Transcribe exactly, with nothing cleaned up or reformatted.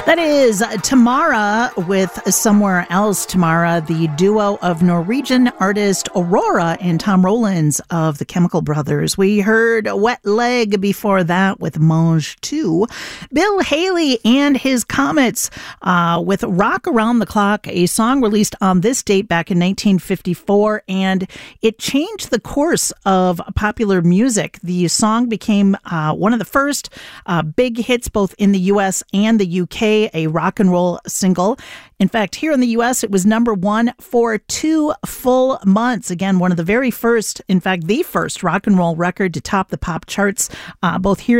That is Tamara with Somewhere Else. Tamara, the duo of Norwegian artist Aurora and Tom Rollins of the Chemical Brothers. We heard Wet Leg before that with Mange two. Bill Haley and his Comets uh, with Rock Around the Clock, a song released on this date back in nineteen fifty-four, and it changed the course of popular music. The song became uh, one of the first uh, big hits both in the U S and the U K, a rock and roll single. In fact, here in the U S, it was number one for two full months. Again, one of the very first, in fact, the first rock and roll record to top the pop charts, uh, both here